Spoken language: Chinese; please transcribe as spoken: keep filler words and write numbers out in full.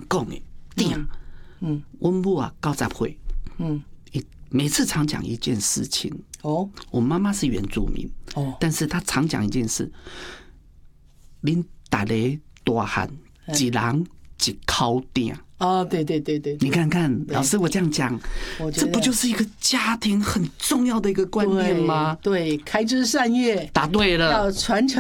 讲诶，定，嗯，我母啊高十岁，嗯，每次常讲一件事情。哦，我妈妈是原住民，哦，但是她常讲一件事：，恁大家大汉一人一口鼎。 哦，对对对 对, 对， 你看看，老师我这样讲，这不就是一个家庭很重要的一个观念吗？ 对，对，开枝散叶， 答对了， 要传承。